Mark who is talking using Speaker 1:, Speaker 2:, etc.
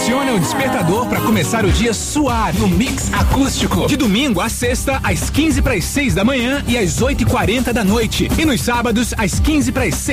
Speaker 1: Acione o despertador para começar o dia suave no Mix Acústico. De domingo a sexta, às 15 para as 6 da manhã e às 8h40 da noite. E nos sábados, às 15 para as 6